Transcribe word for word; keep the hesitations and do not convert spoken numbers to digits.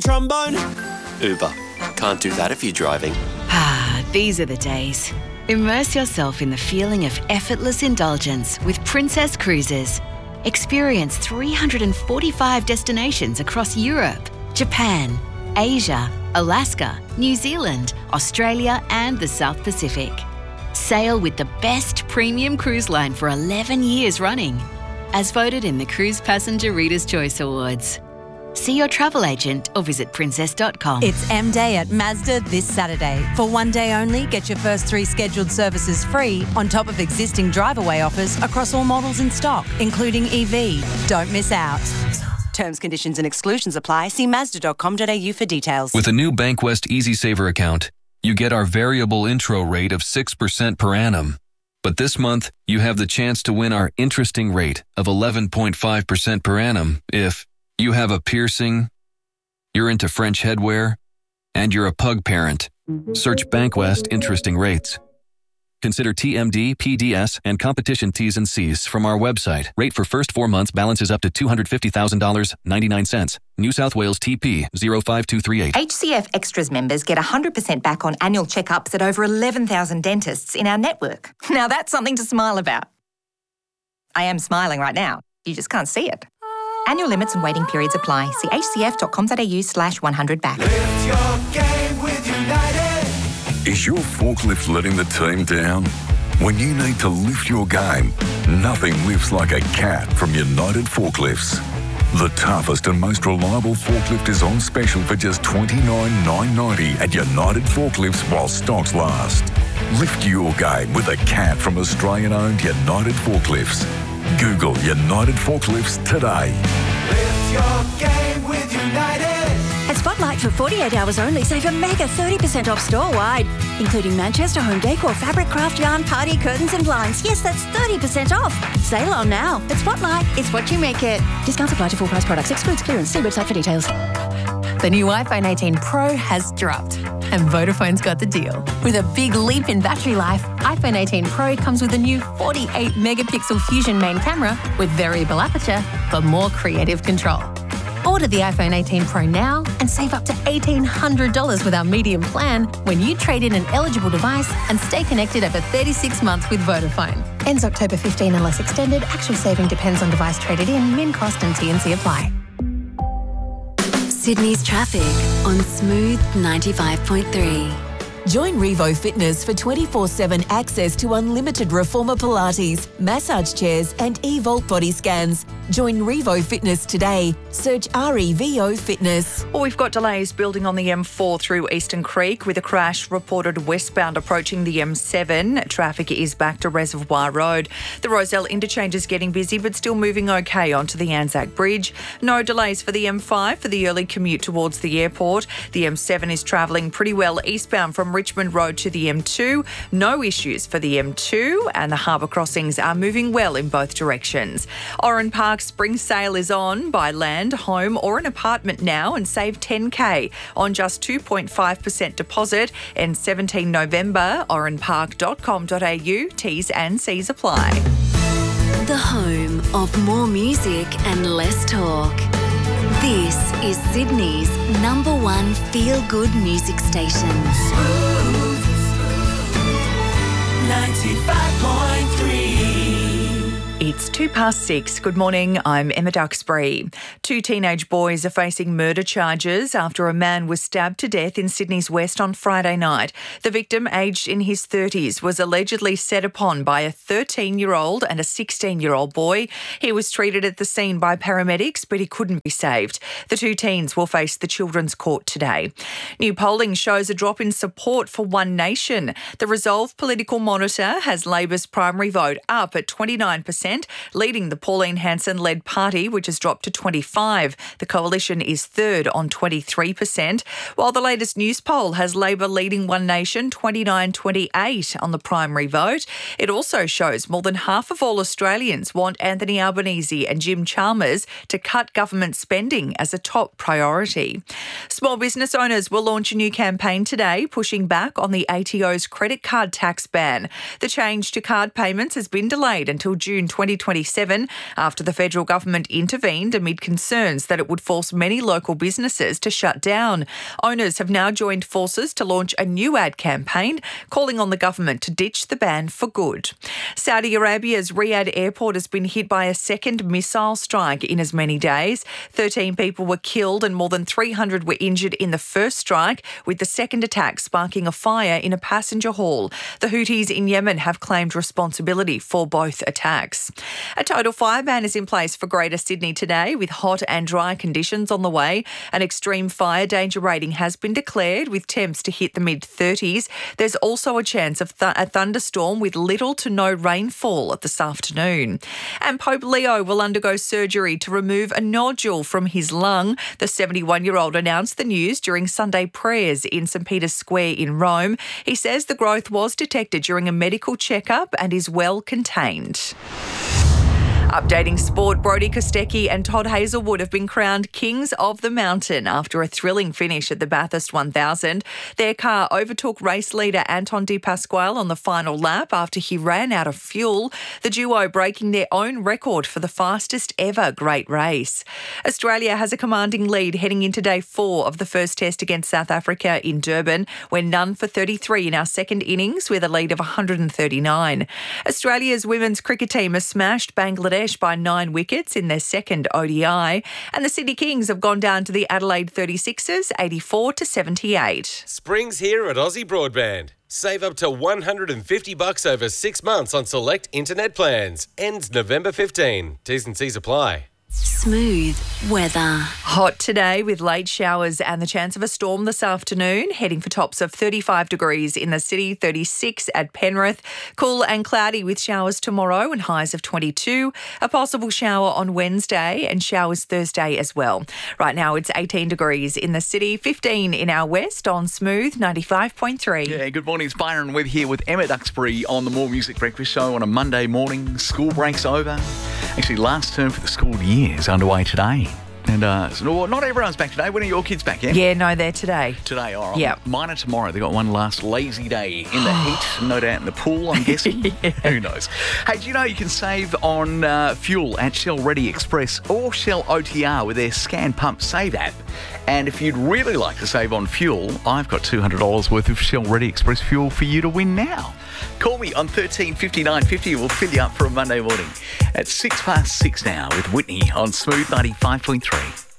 trombone? Uber. Can't do that if you're driving. Ah, these are the days. Immerse yourself in the feeling of effortless indulgence with Princess Cruises. Experience three hundred forty-five destinations across Europe, Japan, Asia, Alaska, New Zealand, Australia and the South Pacific. Sail with the best premium cruise line for eleven years running, as voted in the Cruise Passenger Reader's Choice Awards. See your travel agent or visit princess dot com. It's M-Day at Mazda this Saturday. For one day only, get your first three scheduled services free on top of existing drive-away offers across all models in stock, including E V. Don't miss out. Terms, conditions and exclusions apply. See mazda dot com dot a u for details. With a new Bankwest Easy Saver account, you get our variable intro rate of six percent per annum. But this month, you have the chance to win our interesting rate of eleven point five percent per annum if you have a piercing, you're into French headwear, and you're a pug parent. Search Bankwest Interesting Rates. Consider T M D, P D S, and competition T's and C's from our website. Rate for first four months balances up to two hundred fifty thousand dollars and ninety-nine cents. New South Wales T P zero five two three eight. H C F Extras members get one hundred percent back on annual checkups at over eleven thousand dentists in our network. Now that's something to smile about. I am smiling right now. You just can't see it. Annual limits and waiting periods apply. See h c f dot com dot a u slash one hundred back. Lift your game with United. Is your forklift letting the team down? When you need to lift your game, nothing lifts like a cat from United Forklifts. The toughest and most reliable forklift is on special for just twenty-nine thousand nine hundred ninety at United Forklifts while stocks last. Lift your game with a cat from Australian-owned United Forklifts. Google United Forklifts today. Lift your game with United. At Spotlight for forty-eight hours only, save a mega thirty percent off store-wide, including Manchester home decor, fabric, craft yarn, party curtains and blinds. Yes, that's thirty percent off. Sale on now. At Spotlight, it's what you make it. Discounts apply to full price products. Excludes clearance. See website for details. The new iPhone eighteen Pro has dropped, and Vodafone's got the deal. With a big leap in battery life, iPhone eighteen Pro comes with a new forty-eight megapixel Fusion main camera with variable aperture for more creative control. Order the iPhone eighteen Pro now and save up to eighteen hundred dollars with our medium plan when you trade in an eligible device and stay connected over thirty-six months with Vodafone. Ends October fifteenth unless extended. Actual saving depends on device traded in. Min cost and T and C apply. Sydney's traffic on Smooth ninety-five point three. Join Revo Fitness for twenty-four seven access to unlimited reformer Pilates, massage chairs and e-Volt body scans. Join Revo Fitness today. Search R E V O Fitness. Well, we've got delays building on the M four through Eastern Creek with a crash reported westbound approaching the M seven. Traffic is back to Reservoir Road. The Rozelle interchange is getting busy but still moving okay onto the Anzac Bridge. No delays for the M five for the early commute towards the airport. The M seven is travelling pretty well eastbound from Richmond Road to the M two. No issues for the M two, and the harbour crossings are moving well in both directions. Oran Park Spring Sale is on. Buy land, home or an apartment now and save ten K on just two point five percent deposit. And seventeenth November, oran park dot com dot a u. T's and C's apply. The home of more music and less talk. This is Sydney's number one feel-good music station. Smooth ninety-five point three. It's two past six. Good morning, I'm Emma Duxbury. Two teenage boys are facing murder charges after a man was stabbed to death in Sydney's West on Friday night. The victim, aged in his thirties, was allegedly set upon by a thirteen-year-old and a sixteen-year-old boy. He was treated at the scene by paramedics, but he couldn't be saved. The two teens will face the Children's Court today. New polling shows a drop in support for One Nation. The Resolve Political Monitor has Labor's primary vote up at twenty-nine percent, leading the Pauline Hanson-led party, which has dropped to twenty-five. The coalition is third on twenty-three percent, while the latest news poll has Labor leading One Nation twenty-nine twenty-eight on the primary vote. It also shows more than half of all Australians want Anthony Albanese and Jim Chalmers to cut government spending as a top priority. Small business owners will launch a new campaign today, pushing back on the A T O's credit card tax ban. The change to card payments has been delayed until June twenty twenty twenty-seven after the federal government intervened amid concerns that it would force many local businesses to shut down. Owners have now joined forces to launch a new ad campaign calling on the government to ditch the ban for good. Saudi Arabia's Riyadh airport has been hit by a second missile strike in as many days. thirteen people were killed and more than three hundred were injured in the first strike, with the second attack sparking a fire in a passenger hall. The Houthis in Yemen have claimed responsibility for both attacks. A total fire ban is in place for Greater Sydney today, with hot and dry conditions on the way. An extreme fire danger rating has been declared, with temps to hit the mid-thirties. There's also a chance of th- a thunderstorm with little to no rainfall this afternoon. And Pope Leo will undergo surgery to remove a nodule from his lung. The seventy-one-year-old announced the news during Sunday prayers in St Peter's Square in Rome. He says the growth was detected during a medical checkup and is well contained. Updating sport, Brodie Kostecki and Todd Hazelwood have been crowned Kings of the Mountain after a thrilling finish at the Bathurst one thousand. Their car overtook race leader Anton De Pasquale on the final lap after he ran out of fuel, the duo breaking their own record for the fastest ever great race. Australia has a commanding lead heading into day four of the first test against South Africa in Durban. We're none for thirty-three in our second innings with a lead of one hundred thirty-nine. Australia's women's cricket team has smashed Bangladesh by nine wickets in their second O D I, and the Sydney Kings have gone down to the Adelaide thirty-sixers eighty-four to seventy-eight. Spring's here at Aussie Broadband. Save up to one hundred fifty bucks over six months on select internet plans. Ends November fifteenth. T's and C's apply. Smooth weather. Hot today with late showers and the chance of a storm this afternoon, heading for tops of thirty-five degrees in the city, thirty-six at Penrith. Cool and cloudy with showers tomorrow and highs of twenty-two. A possible shower on Wednesday and showers Thursday as well. Right now it's eighteen degrees in the city, fifteen in our west on Smooth ninety-five point three. Yeah, good morning. It's Byron Webb here with Emma Duxbury on the More Music Breakfast Show on a Monday morning. School breaks over. Actually, last term for the school year is underway today. And uh, so not everyone's back today. When are your kids back, yeah? Yeah, no, they're today. Today, all right. Yeah. Mine are tomorrow. They've got one last lazy day in the heat, no doubt in the pool, I'm guessing. Yeah. Who knows? Hey, do you know you can save on uh, fuel at Shell Ready Express or Shell O T R with their Scan Pump Save app? And if you'd really like to save on fuel, I've got two hundred dollars worth of Shell Ready Express fuel for you to win now. Call me on thirteen fifty-nine fifty. We'll fill you up for a Monday morning. At six past six now with Whitney on Smooth ninety-five point three.